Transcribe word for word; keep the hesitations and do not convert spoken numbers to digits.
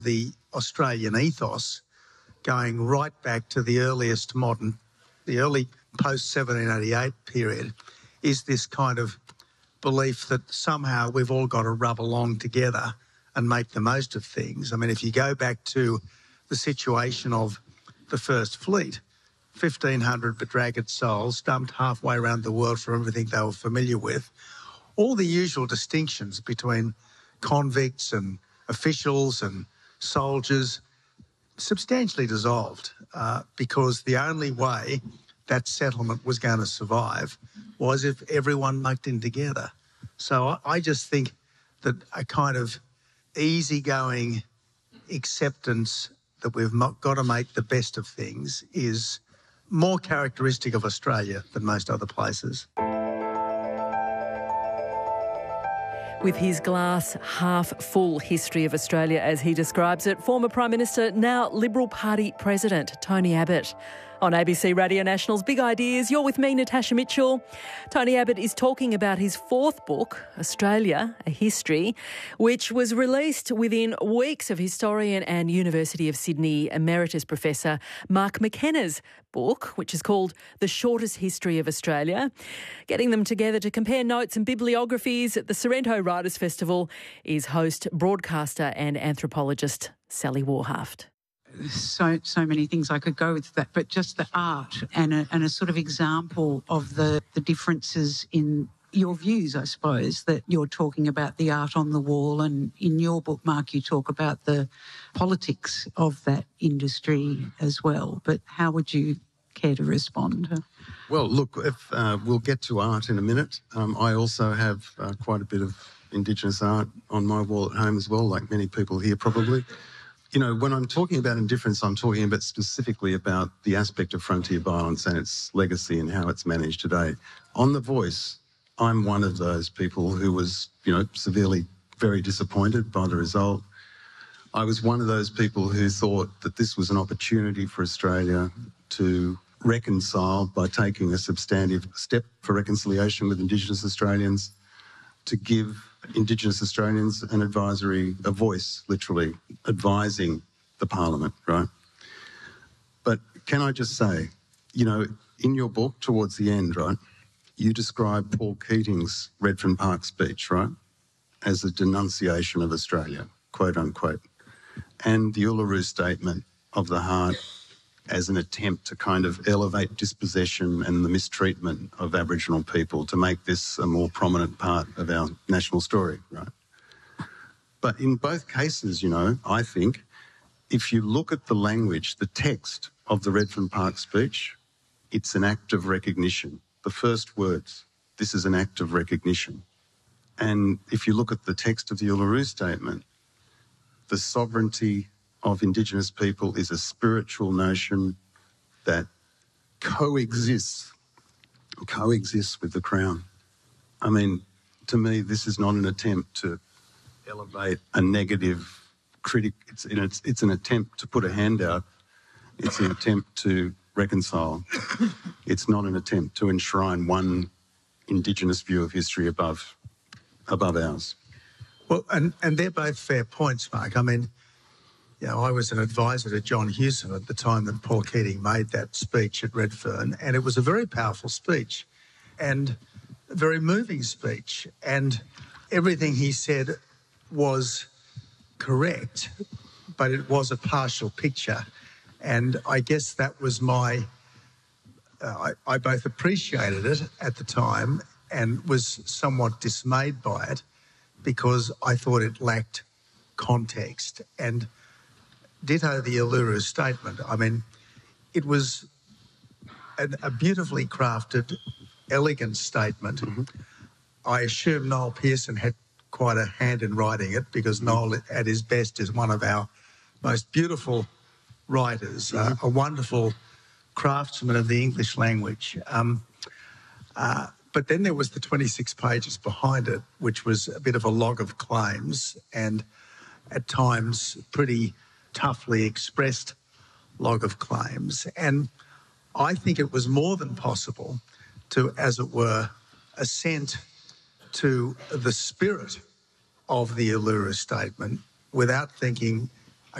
the Australian ethos going right back to the earliest modern, the early post seventeen eighty-eight period, is this kind of belief that somehow we've all got to rub along together and make the most of things. I mean, if you go back to the situation of the First Fleet, fifteen hundred bedraggled souls dumped halfway around the world from everything they were familiar with, all the usual distinctions between convicts and officials and soldiers substantially dissolved uh, because the only way that settlement was going to survive was if everyone mucked in together. So I, I just think that a kind of easygoing acceptance that we've got to make the best of things is more characteristic of Australia than most other places. With his glass half full history of Australia, as he describes it, former Prime Minister, now Liberal Party President, Tony Abbott. On A B C Radio National's Big Ideas, you're with me, Natasha Mitchell. Tony Abbott is talking about his fourth book, Australia, A History, which was released within weeks of historian and University of Sydney Emeritus Professor Mark McKenna's book, which is called The Shortest History of Australia. Getting them together to compare notes and bibliographies at the Sorrento Writers' Festival is host, broadcaster and anthropologist Sally Warhaft. So so many things I could go with that, but just the art and a, and a sort of example of the, the differences in your views, I suppose, that you're talking about the art on the wall, and in your book, Mark, you talk about the politics of that industry as well. But how would you care to respond? Well, look, if uh, we'll get to art in a minute. Um, I also have uh, quite a bit of Indigenous art on my wall at home as well, like many people here probably. You know, when I'm talking about indifference, I'm talking about specifically about the aspect of frontier violence and its legacy and how it's managed today. On The Voice, I'm one of those people who was, you know, severely very disappointed by the result. I was one of those people who thought that this was an opportunity for Australia to reconcile by taking a substantive step for reconciliation with Indigenous Australians, to give Indigenous Australians an advisory, a voice, literally, advising the Parliament, right? But can I just say, you know, in your book, towards the end, right, you describe Paul Keating's Redfern Park speech, right, as a denunciation of Australia, quote unquote, and the Uluru Statement of the Heart as an attempt to kind of elevate dispossession and the mistreatment of Aboriginal people to make this a more prominent part of our national story, right? But in both cases, you know, I think if you look at the language, the text of the Redfern Park speech, it's an act of recognition. The first words, this is an act of recognition. And if you look at the text of the Uluru Statement, the sovereignty of Indigenous people is a spiritual notion that coexists, coexists with the Crown. I mean, to me, this is not an attempt to elevate a negative critic. It's, it's, it's an attempt to put a hand out. It's an attempt to reconcile. It's not an attempt to enshrine one Indigenous view of history above, above ours. Well, and, and they're both fair points, Mark. I mean, you know, I was an advisor to John Hewson at the time that Paul Keating made that speech at Redfern, and it was a very powerful speech and a very moving speech, and everything he said was correct, but it was a partial picture, and I guess that was my... Uh, I, I both appreciated it at the time and was somewhat dismayed by it because I thought it lacked context. And ditto the Uluru Statement. I mean, it was an, a beautifully crafted, elegant statement. Mm-hmm. I assume Noel Pearson had quite a hand in writing it because mm-hmm. Noel, at his best, is one of our most beautiful writers, mm-hmm. uh, a wonderful craftsman of the English language. Um, uh, but then there was the twenty-six pages behind it, which was a bit of a log of claims and at times pretty toughly expressed log of claims. And I think it was more than possible to, as it were, assent to the spirit of the Uluru Statement without thinking